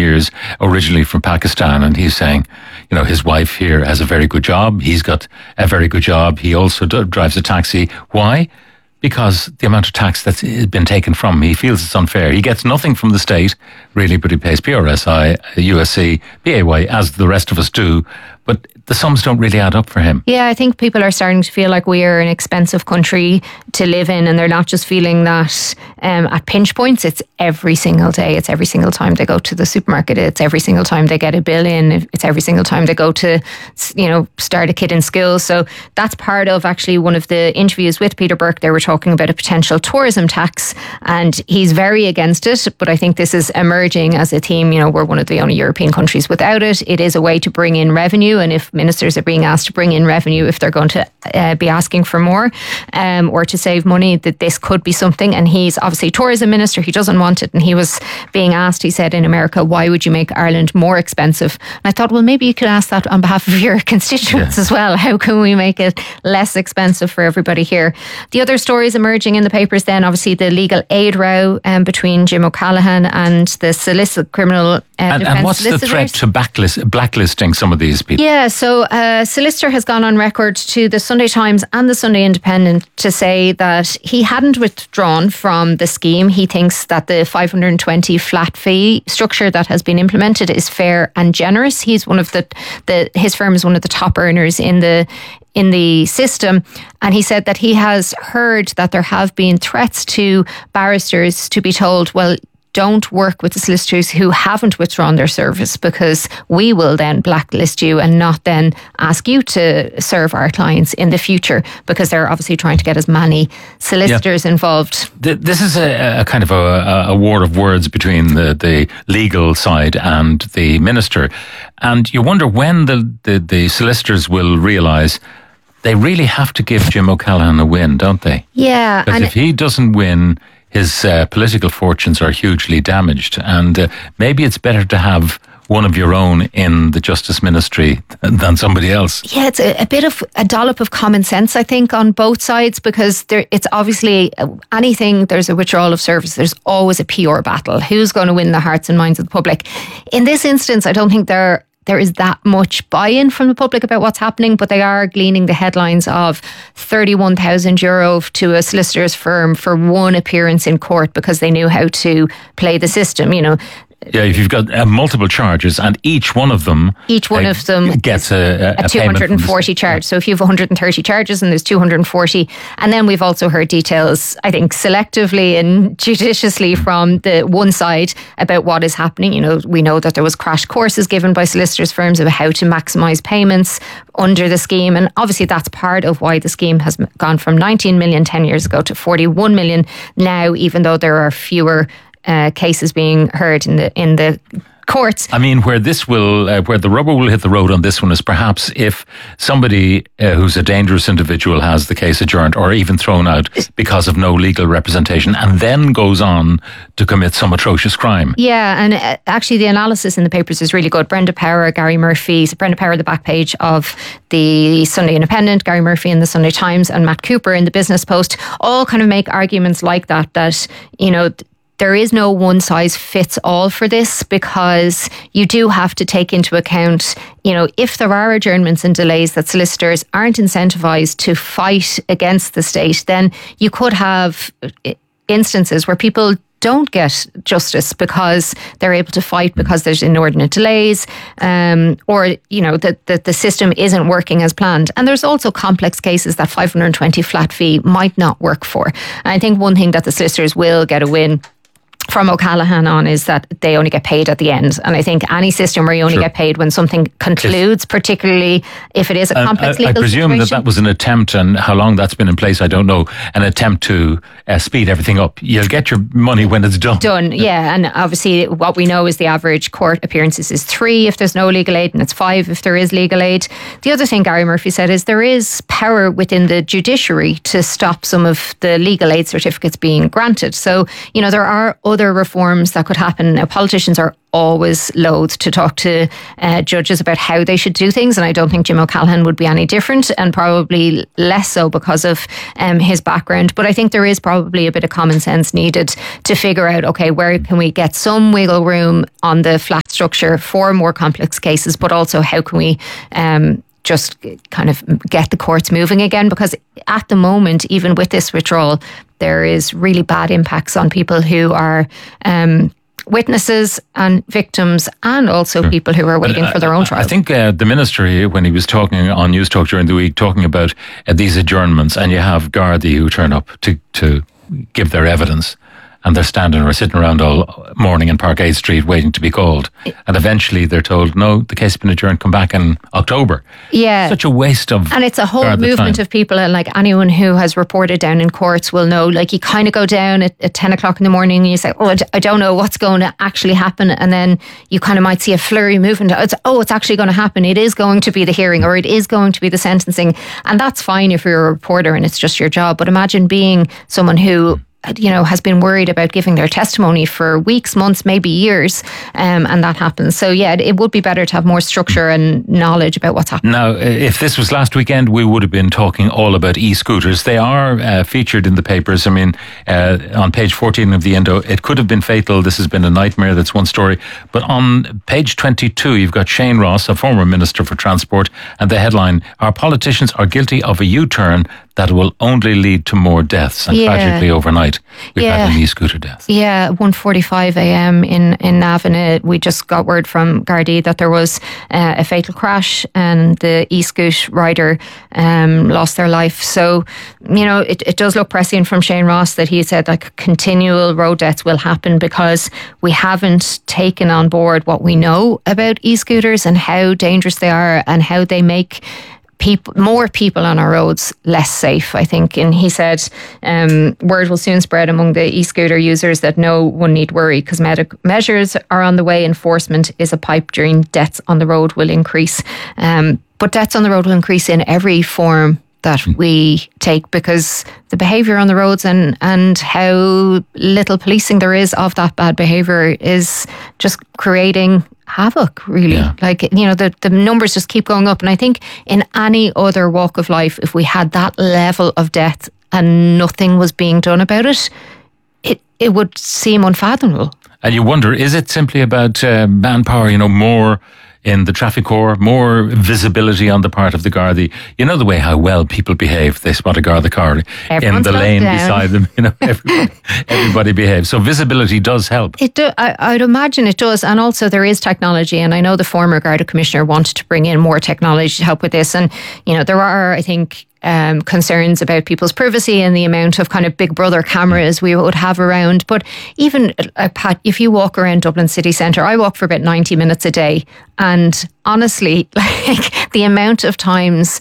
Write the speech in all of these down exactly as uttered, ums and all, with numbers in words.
years, originally from Pakistan, and he's saying, you know, his wife here has a very good job. He's got a very good job. He also d- drives a taxi. Why? Because the amount of tax that's been taken from him, he feels it's unfair. He gets nothing from the state, really, but he pays P R S I, U S C, P A Y, as the rest of us do. But the sums don't really add up for him. Yeah, I think people are starting to feel like we are an expensive country to live in, and they're not just feeling that um, at pinch points. It's every single day. It's every single time they go to the supermarket. It's every single time they get a bill in. It's every single time they go to, you know, start a kid in school. So that's part of actually one of the interviews with Peter Burke. They were talking about a potential tourism tax, and he's very against it. But I think this is emerging as a theme. You know, we're one of the only European countries without it. It is a way to bring in revenue, and if ministers are being asked to bring in revenue, if they're going to uh, be asking for more um, or to save money, that this could be something. And he's obviously tourism minister. He doesn't want it. And he was being asked, he said, in America, why would you make Ireland more expensive? And I thought, well, maybe you could ask that on behalf of your constituents yeah. as well. How can we make it less expensive for everybody here? The other stories emerging in the papers then, obviously the legal aid row um, between Jim O'Callaghan and the solicit, criminal uh, and, defence and what's solicitors. the threat to backlist, blacklisting some of these people? Yeah, so a solicitor has gone on record to the Sunday Times and the Sunday Independent to say that he hadn't withdrawn from the scheme. He thinks that the five hundred twenty flat fee structure that has been implemented is fair and generous. He's one of the, the his firm is one of the top earners in the in the system, and he said that he has heard that there have been threats to barristers to be told, well, don't work with the solicitors who haven't withdrawn their service, because we will then blacklist you and not then ask you to serve our clients in the future, because they're obviously trying to get as many solicitors yeah. involved. This is a, a kind of a, a war of words between the, the legal side and the minister. And you wonder when the, the, the solicitors will realise they really have to give Jim O'Callaghan a win, don't they? Yeah. Because if he doesn't win, his uh, political fortunes are hugely damaged, and uh, maybe it's better to have one of your own in the Justice Ministry than somebody else. Yeah, it's a, a bit of a dollop of common sense, I think, on both sides, because there, it's obviously anything, there's a withdrawal of service, there's always a P R battle. Who's going to win the hearts and minds of the public? In this instance, I don't think there there is that much buy-in from the public about what's happening, but they are gleaning the headlines of thirty-one thousand euro to a solicitor's firm for one appearance in court because they knew how to play the system, you know. Yeah, if you've got uh, multiple charges and each one of them each one uh, of them gets a, a, a two hundred forty charge. So if you have one hundred thirty charges and there's two hundred forty, and then we've also heard details, I think, selectively and judiciously from the one side about what is happening. You know, we know that there was crash courses given by solicitors firms about how to maximise payments under the scheme, and obviously that's part of why the scheme has gone from nineteen million ten years ago to forty-one million now, even though there are fewer Uh, cases being heard in the in the courts. I mean, where this will, uh, where the rubber will hit the road on this one is perhaps if somebody uh, who's a dangerous individual has the case adjourned or even thrown out because of no legal representation, and then goes on to commit some atrocious crime. Yeah, and uh, actually the analysis in the papers is really good. Brenda Power, Gary Murphy, so Brenda Power, the back page of the Sunday Independent, Gary Murphy in the Sunday Times, and Matt Cooper in the Business Post, all kind of make arguments like that, that, you know, there is no one size fits all for this, because you do have to take into account, you know, if there are adjournments and delays that solicitors aren't incentivized to fight against the state, then you could have instances where people don't get justice because they're able to fight because there's inordinate delays, um, or, you know, that the, the system isn't working as planned. And there's also complex cases that five hundred twenty flat fee might not work for. And I think one thing that the solicitors will get a win from O'Callaghan on is that they only get paid at the end. And I think any system where you only sure. get paid when something concludes, if, particularly if it is a complex uh, I, legal I presume situation. that that was an attempt, and how long that's been in place, I don't know, an attempt to uh, speed everything up. You'll get your money when it's done. Done, yeah. And obviously what we know is the average court appearances is three if there's no legal aid, and it's five if there is legal aid. The other thing Gary Murphy said is there is power within the judiciary to stop some of the legal aid certificates being granted. So, you know, there are other reforms that could happen. Now, politicians are always loath to talk to uh, judges about how they should do things, and I don't think Jim O'Callaghan would be any different, and probably less so because of um, his background. But I think there is probably a bit of common sense needed to figure out, okay, where can we get some wiggle room on the flat structure for more complex cases, but also how can we um, just kind of get the courts moving again? Because at the moment, even with this withdrawal, there is really bad impacts on people who are um, witnesses and victims, and also people who are waiting well, for their own trial. I think uh, the minister, when he was talking on News Talk during the week, talking about uh, these adjournments, and you have Gardaí who turn up to, to give their evidence, and they're standing or sitting around all morning in Parkade Street waiting to be called. And eventually they're told, no, the case has been adjourned, come back in October. Yeah. Such a waste of And it's a whole movement time. of people, and like anyone who has reported down in courts will know, like you kind of go down at, at ten o'clock in the morning and you say, oh, I don't know what's going to actually happen. And then you kind of might see a flurry movement. It's, oh, it's actually going to happen. It is going to be the hearing, or it is going to be the sentencing. And that's fine if you're a reporter and it's just your job. But imagine being someone who, you know, has been worried about giving their testimony for weeks, months, maybe years, um, and that happens. So yeah, it would be better to have more structure and knowledge about what's happening. Now, if this was last weekend, we would have been talking all about e-scooters. They are uh, featured in the papers. I mean, uh, on page fourteen of the Indo, it could have been fatal. This has been a nightmare. That's one story. But on page twenty-two, you've got Shane Ross, a former Minister for Transport, and the headline, our politicians are guilty of a U-turn that will only lead to more deaths. And yeah. tragically overnight, we've yeah. had an e-scooter death. Yeah, one forty-five a.m. in, in Navan. We just got word from Gardaí that there was uh, a fatal crash and the e-scoot rider um, lost their life. So, you know, it, it does look prescient from Shane Ross that he said like continual road deaths will happen because we haven't taken on board what we know about e-scooters and how dangerous they are and how they make people, more people on our roads less safe, I think. And he said, um, word will soon spread among the e-scooter users that no one need worry because medic- measures are on the way. Enforcement is a pipe dream. Deaths on the road will increase. Um, but deaths on the road will increase in every form that we take because the behaviour on the roads and, and how little policing there is of that bad behaviour is just creating havoc, really. Yeah. Like, you know, the, the numbers just keep going up. And I think in any other walk of life, if we had that level of death and nothing was being done about it, it, it would seem unfathomable. And you wonder, is it simply about uh, manpower, you know, more in the traffic corps, more visibility on the part of the Gardaí? You know the way how well people behave. They spot a Garda car Everyone's in the lane down. beside them. You know, everybody, everybody behaves. So visibility does help. It do, I, I'd imagine it does. And also there is technology. And I know the former Garda Commissioner wanted to bring in more technology to help with this. And, you know, there are, I think, Um, concerns about people's privacy and the amount of kind of Big Brother cameras we would have around. But even, uh, Pat, if you walk around Dublin city centre, I walk for about ninety minutes a day. And honestly, like the amount of times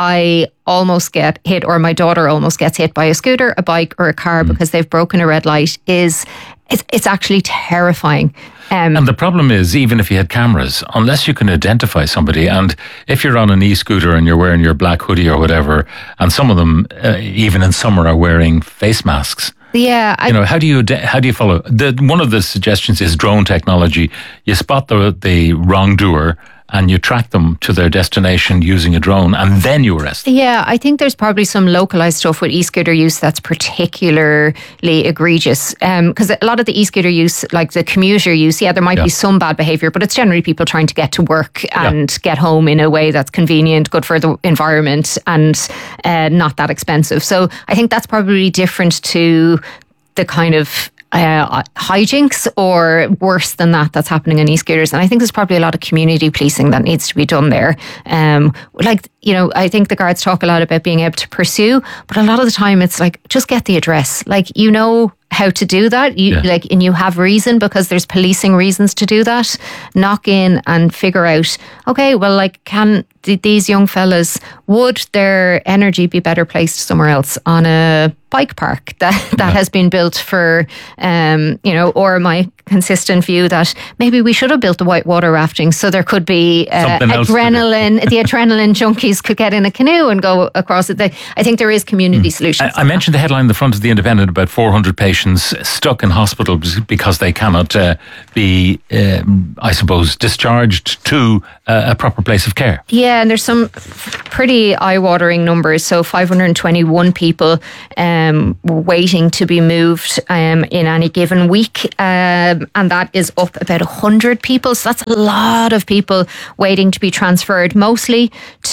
I almost get hit or my daughter almost gets hit by a scooter, a bike or a car mm. because they've broken a red light is, it's, it's actually terrifying. Um, and the problem is, even if you had cameras, unless you can identify somebody, and if you're on an e-scooter and you're wearing your black hoodie or whatever, and some of them, uh, even in summer, are wearing face masks. Yeah, I, you know, how do you how do you follow? The, one of the suggestions is drone technology. You spot the the wrongdoer and you track them to their destination using a drone, and then you arrest them. Yeah, I think there's probably some localised stuff with e-scooter use that's particularly egregious. Because um, a lot of the e-scooter use, like the commuter use, yeah, there might yeah. be some bad behaviour, but it's generally people trying to get to work and yeah. get home in a way that's convenient, good for the environment, and uh, not that expensive. So I think that's probably different to the kind of Uh, hijinks or worse than that that's happening in e-scooters. And I think there's probably a lot of community policing that needs to be done there. Um, like, you know, I think the guards talk a lot about being able to pursue, but a lot of the time it's like, just get the address. Like, you know how to do that, you yeah. like, and you have reason because there's policing reasons to do that. Knock in and figure out, okay, well, like, can th- these young fellas, would their energy be better placed somewhere else on a bike park that, that yeah. has been built for, um, you know, or my consistent view that maybe we should have built the whitewater rafting so there could be uh, adrenaline, the adrenaline junkies could get in a canoe and go across it. I think there is community mm. solutions. I, I mentioned the headline in the front of the Independent about four hundred patients patients stuck in hospital because they cannot uh, be, um, I suppose, discharged to uh, a proper place of care. Yeah, and there's some pretty eye-watering numbers. So five hundred twenty-one people um, were waiting to be moved um, in any given week, um, and that is up about one hundred people. So that's a lot of people waiting to be transferred, mostly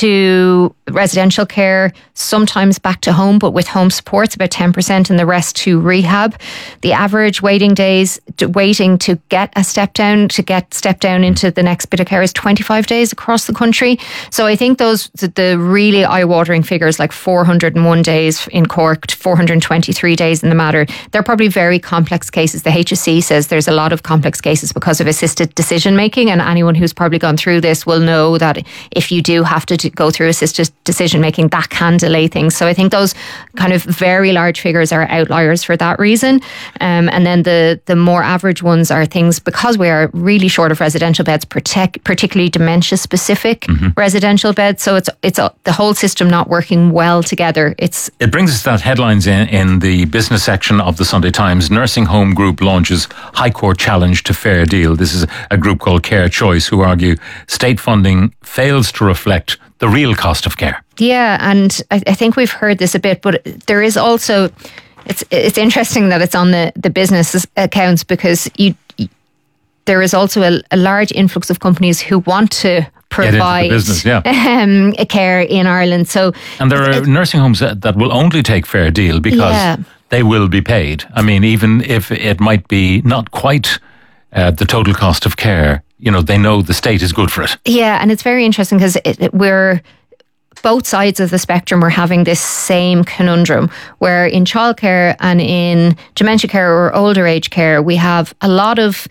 to residential care, sometimes back to home, but with home supports, about ten percent, and the rest to rehab. The average waiting days, waiting to get a step down, to get step down into the next bit of care is twenty-five days across the country. So I think those, the really eye-watering figures, like four hundred one days in Cork, four hundred twenty-three days in the Mater, they're probably very complex cases. The H S C says there's a lot of complex cases because of assisted decision making, and anyone who's probably gone through this will know that if you do have to go through assisted decision making, that can delay things. So I think those kind of very large figures are outliers for that reason. Um, and then the the more average ones are things, because we are really short of residential beds, protect, particularly dementia specific mm-hmm. residential beds. So it's it's a, the whole system not working well together. It's It brings us to that headlines in, in the business section of the Sunday Times. Nursing home group launches High Court challenge to fair deal. This is a group called Care Choice, who argue state funding fails to reflect the real cost of care. Yeah, and I, I think we've heard this a bit, but there is also, it's it's interesting that it's on the, the business accounts, because you, there is also a, a large influx of companies who want to provide business, yeah. um, care in Ireland. So, and there are nursing homes that, that will only take fair deal because yeah. they will be paid. I mean, even if it might be not quite uh, the total cost of care, you know, they know the state is good for it. Yeah, and it's very interesting because it, it, we're both sides of the spectrum are having this same conundrum, where in childcare and in dementia care or older age care, we have a lot of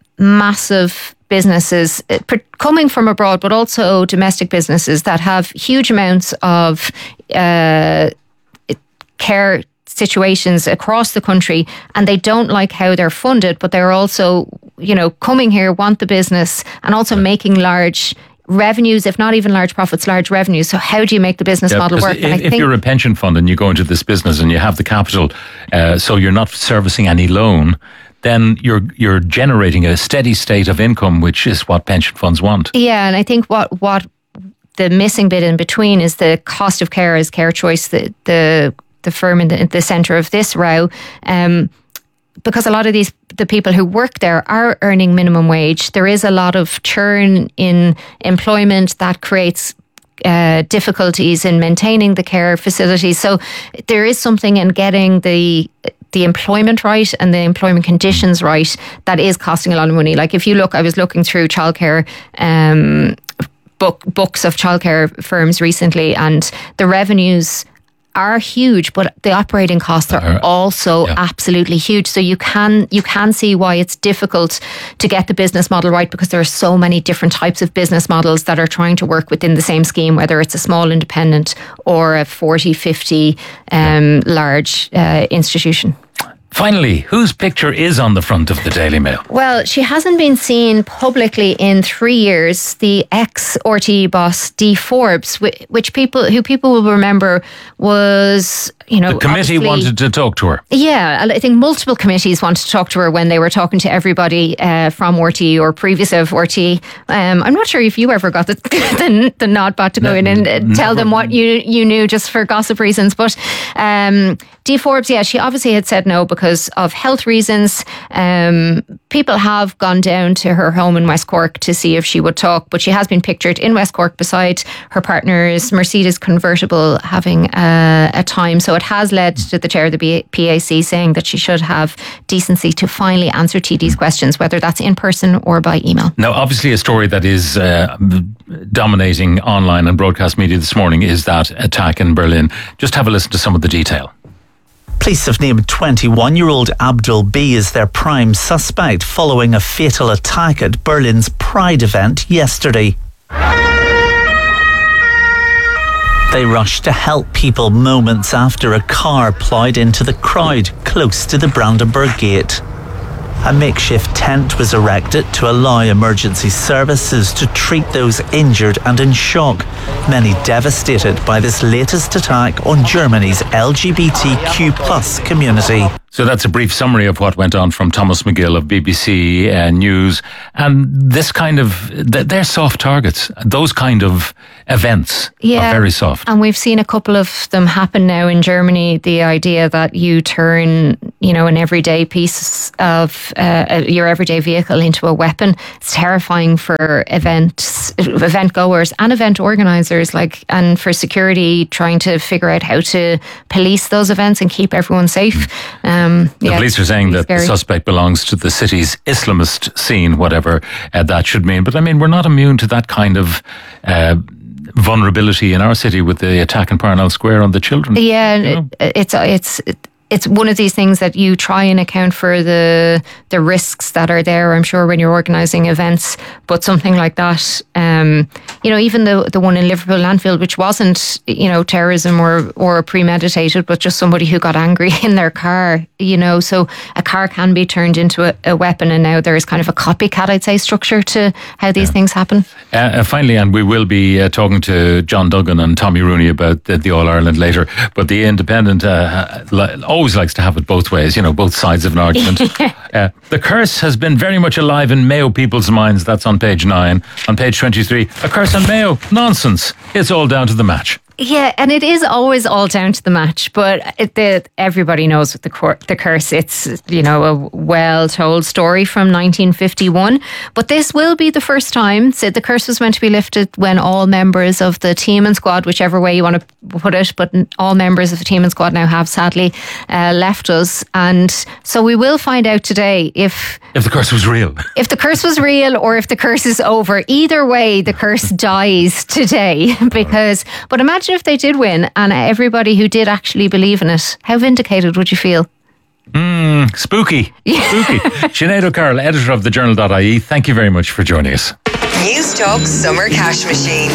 massive businesses coming from abroad, but also domestic businesses that have huge amounts of uh, care situations across the country, and they don't like how they're funded, but they're also, you know, coming here, want the business, and also making large revenues, if not even large profits, large revenues. So how do you make the business yeah, model work? If, and I if think you're a pension fund and you go into this business and you have the capital, uh, so you're not servicing any loan, then you're you're generating a steady state of income, which is what pension funds want. Yeah, and I think what what the missing bit in between is the cost of care as Care Choice, the the the firm in the, the centre of this row. Um, because a lot of these, the people who work there are earning minimum wage. There is a lot of churn in employment that creates uh, difficulties in maintaining the care facilities. So there is something in getting the the employment right and the employment conditions right that is costing a lot of money. Like if you look, I was looking through childcare um, book books of childcare firms recently, and the revenues are huge, but the operating costs are also yeah. absolutely huge. So you can you can see why it's difficult to get the business model right, because there are so many different types of business models that are trying to work within the same scheme, whether it's a small independent or a forty, fifty um, yeah. large uh, institution. Finally, whose picture is on the front of the Daily Mail? Well, she hasn't been seen publicly in three years. The ex-R T E boss, Dee Forbes, which people who people will remember was, you know, the committee wanted to talk to her. Yeah, I think multiple committees wanted to talk to her when they were talking to everybody uh, from R T E or previous of R T E. Um, I'm not sure if you ever got the the, the nod back to go no, in and uh, tell them what you you knew just for gossip reasons. But um, Dee Forbes, yeah, she obviously had said no because of health reasons. Um, people have gone down to her home in West Cork to see if she would talk, but she has been pictured in West Cork beside her partner's Mercedes convertible having a, a time. So it has led to the chair of the P A C saying that she should have decency to finally answer T D's questions, whether that's in person or by email. Now, obviously a story that is uh, dominating online and broadcast media this morning is that attack in Berlin. Just have a listen to some of the detail. Police have named twenty-one-year-old Abdul B as their prime suspect following a fatal attack at Berlin's Pride event yesterday. They rushed to help people moments after a car ploughed into the crowd close to the Brandenburg Gate. A makeshift tent was erected to allow emergency services to treat those injured and in shock, many devastated by this latest attack on Germany's L G B T Q plus community. So that's a brief summary of what went on from Thomas McGill of B B C uh, News. And this kind of, they're soft targets. Those kind of events yeah, are very soft. And we've seen a couple of them happen now in Germany. The idea that you turn, you know, an everyday piece of uh, your everyday vehicle into a weapon. It's terrifying for events, event goers and event organisers, like, and for security trying to figure out how to police those events and keep everyone safe. Um, Um, the yeah, police are saying that scary. the suspect belongs to the city's Islamist scene, whatever uh, that should mean. But I mean, we're not immune to that kind of uh, vulnerability in our city with the attack in Parnell Square on the children. Yeah, you know? it, it's it's it's one of these things that you try and account for the the risks that are there, I'm sure, when you're organising events. But something like that, um, you know, even the the one in Liverpool Landfield, which wasn't, you know, terrorism or or premeditated, but just somebody who got angry in their car, you know, so a car can be turned into a, a weapon, and now there is kind of a copycat, I'd say, structure to how these yeah. things happen. Uh, uh, finally, and we will be uh, talking to John Duggan and Tommy Rooney about the, the All Ireland later, but the Independent uh, always likes to have it both ways, you know, both sides of an argument. yeah. uh, the curse has been very much alive in Mayo people's minds. That's on page nine. On page twenty-three, a curse on Mayo? Nonsense. It's all down to the match. Yeah, and it is always all down to the match, but it, the, everybody knows with the, cor- the curse. It's, you know, a well-told story from nineteen fifty-one. But this will be the first time. So the curse was meant to be lifted when all members of the team and squad, whichever way you want to put it, but all members of the team and squad now have sadly uh, left us. And so we will find out today if... If the curse was real. If the curse was real or if the curse is over. Either way, the curse dies today. Because, but imagine if they did win and everybody who did actually believe in it, how vindicated would you feel? Mm, spooky. Spooky. Sinead O'Carroll, editor of the journal dot I E, thank you very much for joining us. News Talk Summer Cash Machine.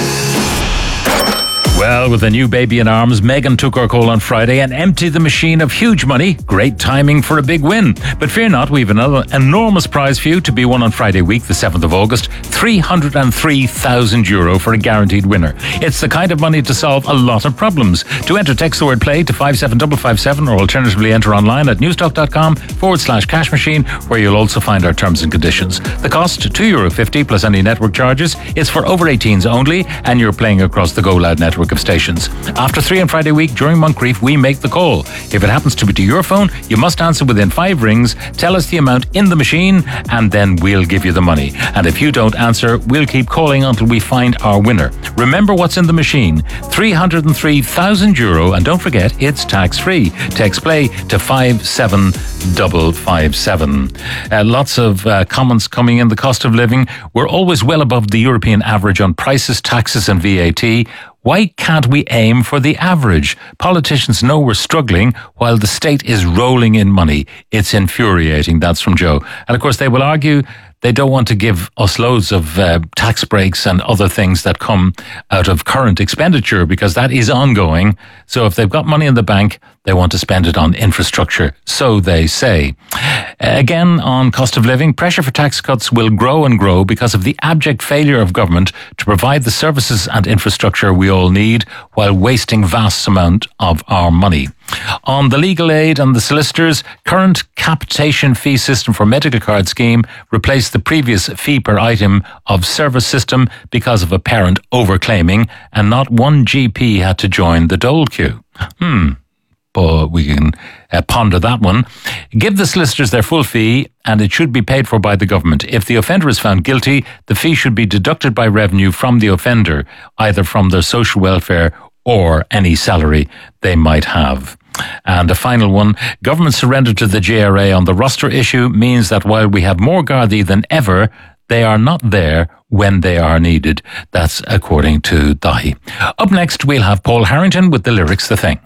Well, with a new baby in arms, Megan took our call on Friday and emptied the machine of huge money. Great timing for a big win. But fear not, we have another enormous prize for you to be won on Friday week, the seventh of August. three hundred three thousand euro for a guaranteed winner. It's the kind of money to solve a lot of problems. To enter, text the word play to five seven five five seven or alternatively enter online at newstalk.com forward slash cash machine, where you'll also find our terms and conditions. The cost, two euro fifty plus any network charges. It's for over eighteens only, and you're playing across the Go Loud network of stations. After three on Friday week during Moncrief, we make the call. If it happens to be to your phone, you must answer within five rings, tell us the amount in the machine, and then we'll give you the money. And if you don't answer, we'll keep calling until we find our winner. Remember what's in the machine: three hundred three thousand euro, and don't forget, it's tax-free. Text play to five seven five five seven. Uh, lots of uh, comments coming in. The cost of living, we're always well above the European average on prices, taxes and V A T. Why can't we aim for the average? Politicians know we're struggling while the state is rolling in money. It's infuriating. That's from Joe. And of course, they will argue they don't want to give us loads of uh, tax breaks and other things that come out of current expenditure, because that is ongoing. So if they've got money in the bank, they want to spend it on infrastructure, so they say. Again, on cost of living, pressure for tax cuts will grow and grow because of the abject failure of government to provide the services and infrastructure we all need while wasting vast amount of our money. On the legal aid and the solicitors, current capitation fee system for medical card scheme replaced the previous fee per item of service system because of apparent overclaiming, and not one G P had to join the dole queue. Hmm. But we can uh, ponder that one. Give the solicitors their full fee, and it should be paid for by the government. If the offender is found guilty, the fee should be deducted by revenue from the offender, either from their social welfare or any salary they might have. And a final one, government surrender to the J R A on the roster issue means that while we have more Gardaí than ever, they are not there when they are needed. That's according to Dahi. Up next, we'll have Paul Harrington with the lyrics The Thing.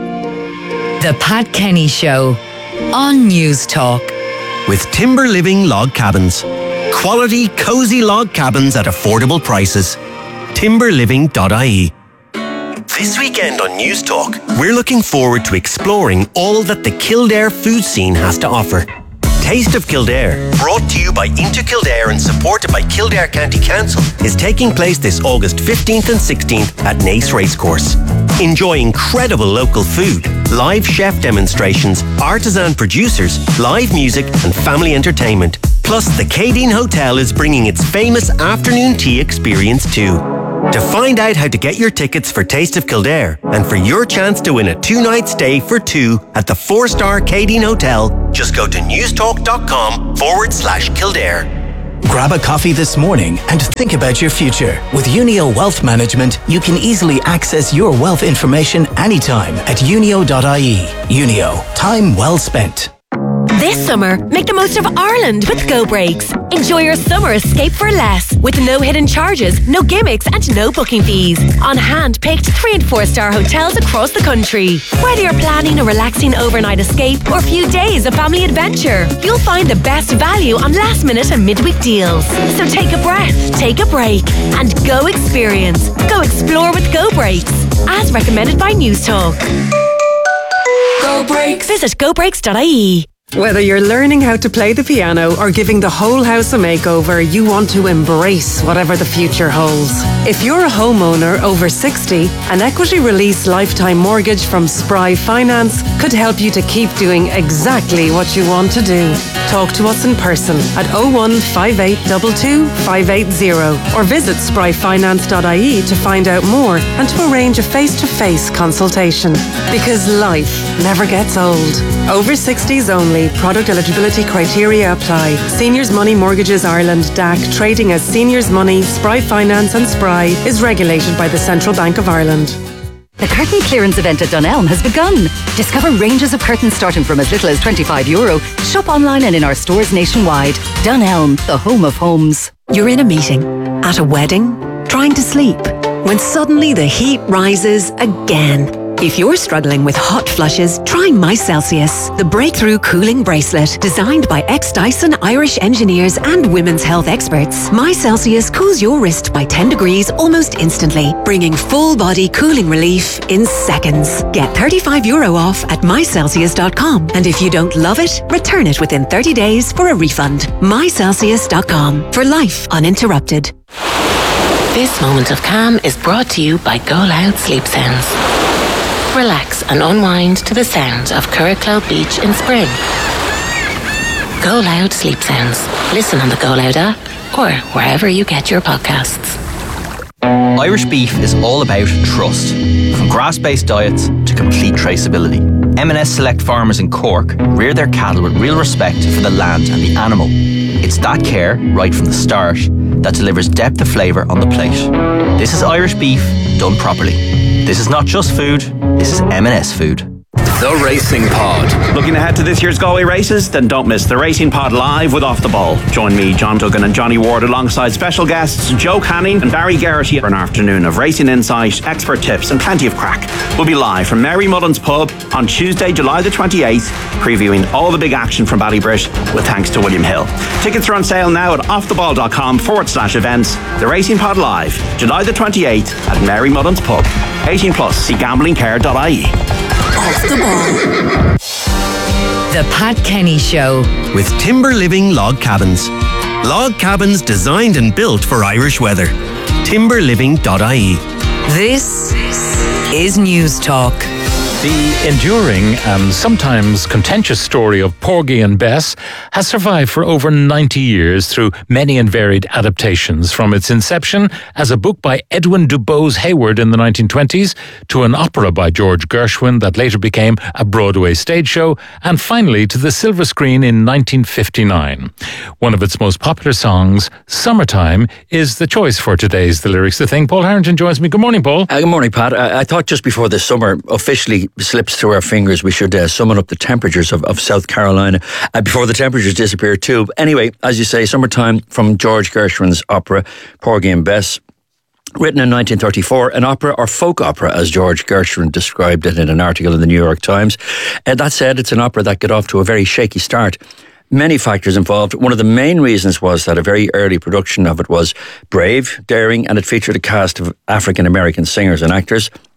The Pat Kenny Show on News Talk. With Timber Living Log Cabins. Quality, cosy log cabins at affordable prices. timber living dot I E. This weekend on News Talk, we're looking forward to exploring all that the Kildare food scene has to offer. Taste of Kildare, brought to you by Into Kildare and supported by Kildare County Council, is taking place this August fifteenth and sixteenth at Naas Racecourse. Enjoy incredible local food, live chef demonstrations, artisan producers, live music and family entertainment. Plus, the Cadine Hotel is bringing its famous afternoon tea experience too. To find out how to get your tickets for Taste of Kildare and for your chance to win a two-night stay for two at the four-star Cadine Hotel, just go to newstalk.com forward slash Kildare. Grab a coffee this morning and think about your future. With Unio Wealth Management, you can easily access your wealth information anytime at unio dot I E. Unio, time well spent. This summer, make the most of Ireland with Go Breaks. Enjoy your summer escape for less with no hidden charges, no gimmicks and no booking fees. On hand-picked three and four star hotels across the country. Whether you're planning a relaxing overnight escape or a few days of family adventure, you'll find the best value on last minute and midweek deals. So take a breath, take a break and go experience. Go explore with Go Breaks. As recommended by News Talk. Go Breaks. Visit go breaks dot I E. Whether you're learning how to play the piano or giving the whole house a makeover, you want to embrace whatever the future holds. If you're a homeowner over sixty, an equity release lifetime mortgage from Spry Finance could help you to keep doing exactly what you want to do. Talk to us in person at oh one five eight two two five eight zero or visit spry finance dot I E to find out more and to arrange a face-to-face consultation. Because life never gets old. Over sixties only. Product eligibility criteria apply. Seniors Money Mortgages Ireland D A C, trading as Seniors Money, Spry Finance and Spry, is regulated by the Central Bank of Ireland. The curtain clearance event at Dunelm has begun. Discover ranges of curtains starting from as little as twenty-five euro. Shop online and in our stores nationwide. Dunelm, the home of homes. You're in a meeting, at a wedding, trying to sleep, when suddenly the heat rises again. If you're struggling with hot flushes, try My Celsius, the breakthrough cooling bracelet designed by ex-Dyson Irish engineers and women's health experts. My Celsius cools your wrist by ten degrees almost instantly, bringing full-body cooling relief in seconds. Get thirty-five euro off at my celsius dot com, and if you don't love it, return it within thirty days for a refund. my celsius dot com, for life uninterrupted. This moment of calm is brought to you by Go Loud Sleep Sounds. Relax and unwind to the sound of Curracloud Beach in spring. Go Loud Sleep Sounds. Listen on the Go Loud app or wherever you get your podcasts. Irish beef is all about trust. From grass-based diets to complete traceability. M and S Select Farmers in Cork rear their cattle with real respect for the land and the animal. It's that care, right from the start, that delivers depth of flavour on the plate. This is Irish beef done properly. This is not just food, this is M and S food. The Racing Pod. Looking ahead to this year's Galway races? Then don't miss The Racing Pod live with Off the Ball. Join me, John Duggan and Johnny Ward alongside special guests Joe Canning and Barry Garrity for an afternoon of racing insight, expert tips and plenty of crack. We'll be live from Mary Mullen's Pub on Tuesday, July the twenty-eighth, previewing all the big action from Ballybrit with thanks to William Hill. Tickets are on sale now at offtheball.com forward slash events. The Racing Pod live, July the twenty-eighth at Mary Mullen's Pub. eighteen plus, see gambling care dot I E. Off the Ball. The Pat Kenny Show. With Timber Living Log Cabins. Log cabins designed and built for Irish weather. timber living dot I E. This is News Talk. The enduring and sometimes contentious story of Porgy and Bess has survived for over ninety years through many and varied adaptations, from its inception as a book by Edwin Dubose Hayward in the nineteen twenties to an opera by George Gershwin that later became a Broadway stage show, and finally to the silver screen in nineteen fifty-nine. One of its most popular songs, Summertime, is the choice for today's The Lyrics to Think. Paul Harrington joins me. Good morning, Paul. Uh, good morning, Pat. I, I thought just before the summer officially slips through our fingers, we should uh, summon up the temperatures of, of South Carolina uh, before the temperatures disappear too. But anyway, as you say, Summertime from George Gershwin's opera Porgy and Bess, written in nineteen thirty-four, an opera or folk opera as George Gershwin described it in an article in the New York Times. Uh, that said, it's an opera that got off to a very shaky start. Many factors involved. One of the main reasons was that a very early production of it was brave, daring, and it featured a cast of African American singers and actors.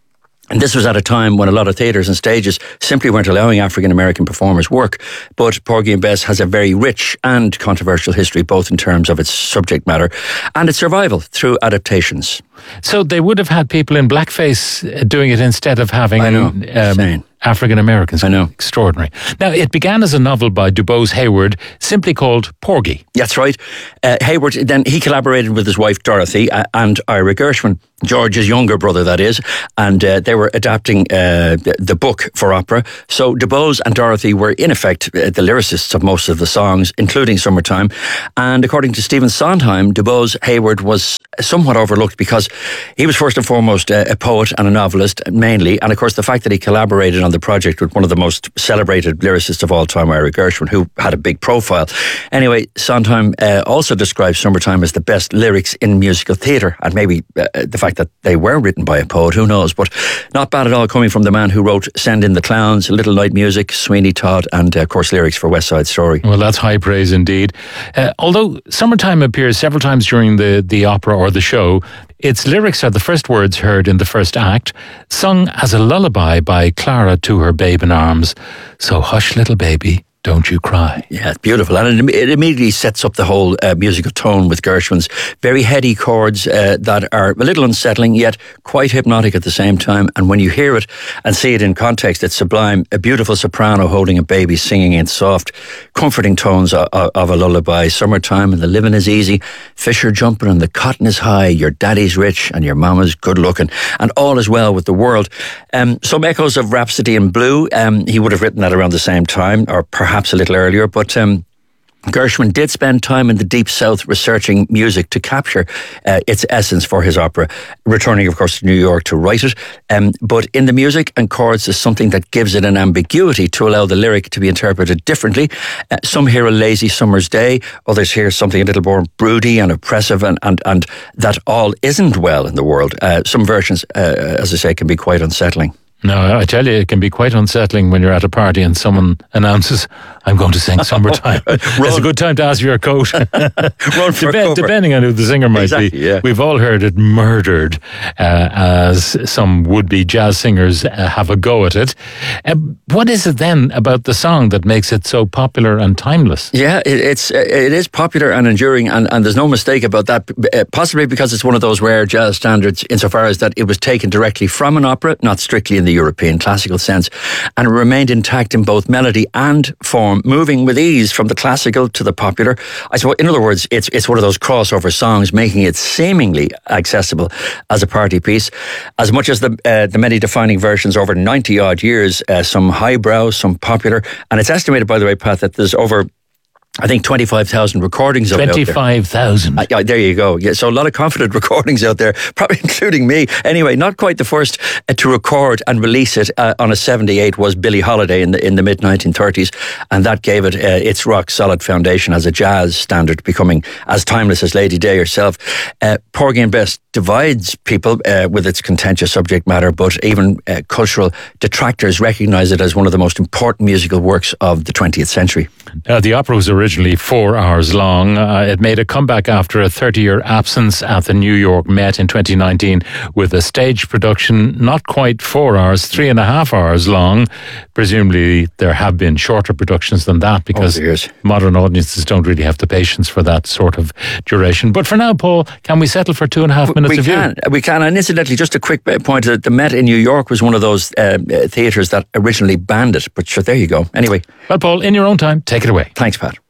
And this was at a time when a lot of theatres and stages simply weren't allowing African-American performers work. But Porgy and Bess has a very rich and controversial history, both in terms of its subject matter and its survival through adaptations. So they would have had people in blackface doing it instead of having I know, um, African Americans. I know. Extraordinary. Now, it began as a novel by DuBose Hayward, simply called Porgy. That's right. Uh, Hayward, then he collaborated with his wife Dorothy uh, and Ira Gershwin, George's younger brother, that is, and uh, they were adapting uh, the, the book for opera. So DuBose and Dorothy were, in effect, uh, the lyricists of most of the songs, including Summertime. And according to Stephen Sondheim, DuBose Hayward was somewhat overlooked because he was first and foremost a, a poet and a novelist, mainly. And of course, the fact that he collaborated on the project with one of the most celebrated lyricists of all time, Ira Gershwin, who had a big profile. Anyway, Sondheim uh, also describes Summertime as the best lyrics in musical theatre, and maybe uh, the fact that they were written by a poet, who knows, but not bad at all, coming from the man who wrote Send in the Clowns, Little Night Music, Sweeney Todd, and uh, of course lyrics for West Side Story. Well, that's high praise indeed. Uh, although Summertime appears several times during the, the opera or the show, its lyrics are the first words heard in the first act, sung as a lullaby by Clara to her babe in arms. So hush, little baby, don't you cry. Yeah, it's beautiful. And it, it immediately sets up the whole uh, musical tone with Gershwin's very heady chords uh, that are a little unsettling, yet quite hypnotic at the same time. And when you hear it and see it in context, it's sublime. A beautiful soprano holding a baby, singing in soft, comforting tones of, of a lullaby. Summertime and the living is easy. Fish are jumping and the cotton is high. Your daddy's rich and your mama's good looking. And all is well with the world. Um, some echoes of Rhapsody in Blue. Um, he would have written that around the same time, or perhaps Perhaps a little earlier, but um, Gershwin did spend time in the Deep South researching music to capture uh, its essence for his opera, returning, of course, to New York to write it. Um, but in the music and chords is something that gives it an ambiguity to allow the lyric to be interpreted differently. Uh, some hear a lazy summer's day, others hear something a little more broody and oppressive, and, and, and that all isn't well in the world. Uh, some versions, uh, as I say, can be quite unsettling. No, I tell you, it can be quite unsettling when you're at a party and someone announces, I'm going to sing Summertime. It's a good time to ask for your coat. Run for Dep- depending on who the singer might exactly, be. Yeah. We've all heard it murdered uh, as some would-be jazz singers uh, have a go at it. Uh, what is it then about the song that makes it so popular and timeless? Yeah, it, it's it is popular and enduring, and, and there's no mistake about that, uh, possibly because it's one of those rare jazz standards insofar as that it was taken directly from an opera, not strictly in the European classical sense, and it remained intact in both melody and form, moving with ease from the classical to the popular. I suppose, in other words, it's it's one of those crossover songs, making it seemingly accessible as a party piece. As much as the uh, the many defining versions over ninety odd years, uh, some highbrow, some popular, and it's estimated, by the way, Pat, that there's over, I think, twenty-five thousand recordings of it out there. twenty-five thousand. Uh, yeah, there you go. Yeah, so a lot of confident recordings out there, probably including me. Anyway, not quite the first uh, to record and release it uh, on a seventy-eight was Billie Holiday in the in the mid nineteen thirties, and that gave it uh, its rock solid foundation as a jazz standard, becoming as timeless as Lady Day herself. Uh, Porgy and Bess divides people uh, with its contentious subject matter, but even uh, cultural detractors recognise it as one of the most important musical works of the twentieth century. Uh, the opera was originally four hours long. Uh, it made a comeback after a thirty-year absence at the New York Met in twenty nineteen with a stage production not quite four hours, three and a half hours long. Presumably there have been shorter productions than that because oh, modern audiences don't really have the patience for that sort of duration. But for now, Paul, can we settle for two and a half minutes we of can, you? We can. And incidentally, just a quick point, that the Met in New York was one of those uh, theatres that originally banned it. But sure, there you go. Anyway. Well, Paul, in your own time, take it away. Thanks, Pat.